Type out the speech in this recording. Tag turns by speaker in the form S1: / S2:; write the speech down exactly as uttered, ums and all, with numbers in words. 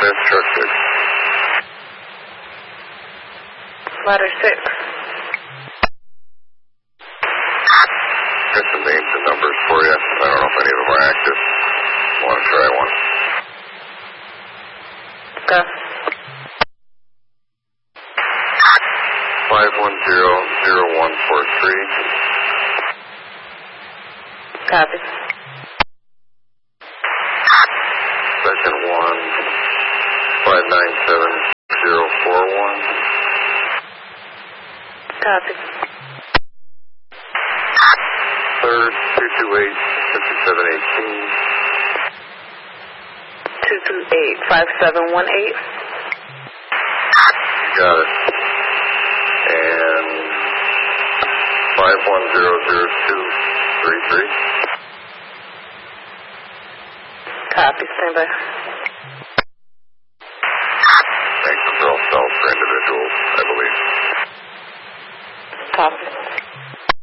S1: Smith, truck six.
S2: Ladder six.
S1: Got some names and numbers for you. I don't know if any of them are active. Want to try one?
S2: Go.
S1: Five one zero zero one four three.
S2: Copy.
S1: Second one, five nine seven zero four one.
S2: Copy.
S1: Third, two two eight, fifty-seven eighteen.
S2: two two eight, five seven one eight.
S1: Got it. And five one zero zero two three three.
S2: Copy, stand by.
S1: Thanks for all cells for individuals, I believe.
S2: Copy.